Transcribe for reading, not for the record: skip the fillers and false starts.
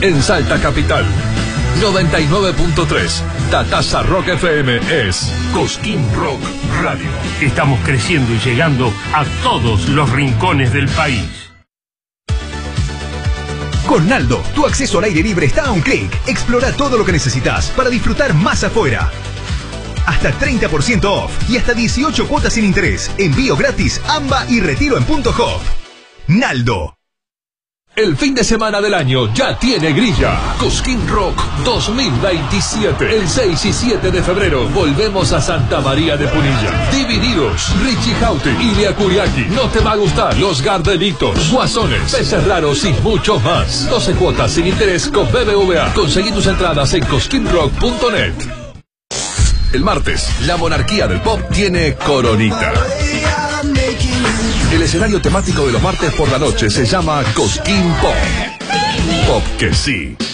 en Salta Capital. 99.3 Tatasa Rock FM es Cosquín Rock Radio. Estamos creciendo y llegando a todos los rincones del país. Con Naldo, tu acceso al aire libre está a un clic. Explora todo lo que necesitas para disfrutar más afuera. Hasta 30% off y hasta 18 cuotas sin interés. Envío gratis, AMBA y retiro en Punto Hop. Naldo. El fin de semana del año ya tiene grilla. Cosquín Rock 2027. El 6 y 7 de febrero volvemos a Santa María de Punilla. Divididos, Richie Houghton, Ilia Kuriaki. No te va a gustar. Los Gardelitos, Guasones, Peces Raros y mucho más. 12 cuotas sin interés con BBVA. Conseguí tus entradas en cosquinrock.net. El martes, la monarquía del pop tiene coronita. El escenario temático de los martes por la noche se llama Cosquín Pop. Pop que sí.